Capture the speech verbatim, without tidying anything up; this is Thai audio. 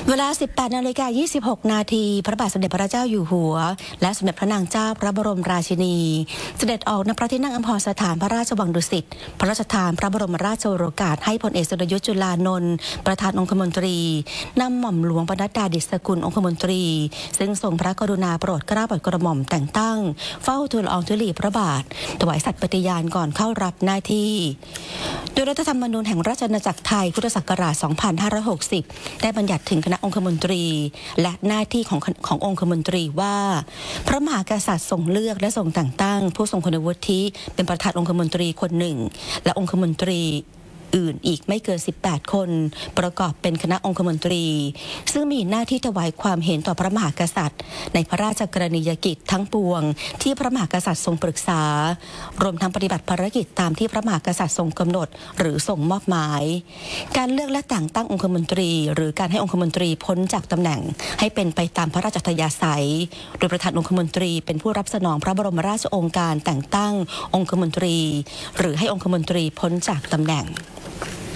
เวลา สิบแปดนาฬิกายี่สิบหก นาทีพระบาทสมเด็จพระเจ้าอยู่หัวและสมเด็จพระนางเจ้าพระบรมราชินีเสด็จออกณพระที่นั่งอัมพรสถานพระราชวังดุสิตพระราชทานพระบรมราชโองการให้พลเอกสุรยุทธ์จุลานนท์ประธานองคมนตรีนำหม่อมหลวงปนัดดาดิษฐกุลองคมนตรีซึ่งทรงพระกรุณาโปรดเกล้าโปรดกระหม่อมแต่งตั้งเฝ้าทูลละอองธุลีพระบาทถวายสัตย์ปฏิญาณก่อนเข้ารับหน้าที่โดยรัฐธรรมนูญแห่งราชอาณาจักรไทยพุทธศักราช สองพันห้าร้อยหกสิบ ได้บัญญัติถึงคณะองคมนตรีและหน้าที่ของขององคมนตรีว่าพระมหากษัตริย์ทรงเลือกและทรงแต่งตั้งผู้ทรงคุณวุฒิเป็นประธานองคมนตรีคนหนึ่งและองคมนตรีอื่นอีกไม่เกิน สิบแปด คนประกอบเป็นคณะองคมนตรีซึ่งมีหน้าที่ถวายความเห็นต่อพระมหากษัตริย์ในพระราชกรณียกิจทั้งปวงที่พระมหากษัตริย์ทรงปรึกษารวมทั้งปฏิบัติภารกิจตามที่พระมหากษัตริย์ทรงกำหนดหรือทรงมอบหมายการเลือกและแต่งตั้งองคมนตรีหรือการให้องคมนตรีพ้นจากตำแหน่งให้เป็นไปตามพระราชอัธยาศัยโดยประธานองคมนตรีเป็นผู้รับสนองพระบรมราชโองการแต่งตั้งองคมนตรีหรือให้องคมนตรีพ้นจากตำแหน่ง